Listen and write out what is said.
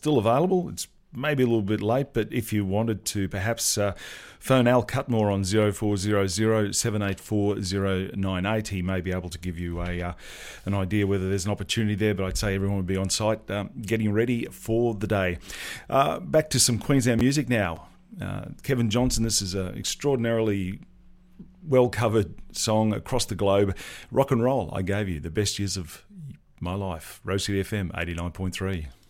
still available. It's maybe a little bit late, but if you wanted to perhaps phone Al Cutmore on 0400 784 098, he may be able to give you an idea whether there's an opportunity there, but I'd say everyone would be on site getting ready for the day. Back to some Queensland music now. Kevin Johnson, this is an extraordinarily well-covered song across the globe. Rock and roll, I gave you the best years of my life. Rose City FM 89.3.